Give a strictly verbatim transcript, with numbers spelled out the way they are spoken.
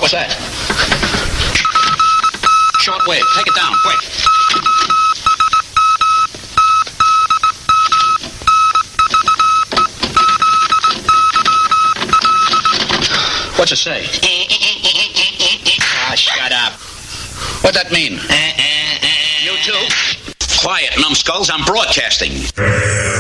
What's that? Short wave. Take it down, quick. What's it say? Ah, shut up. What'd that mean? You too? Quiet, numbskulls. I'm broadcasting.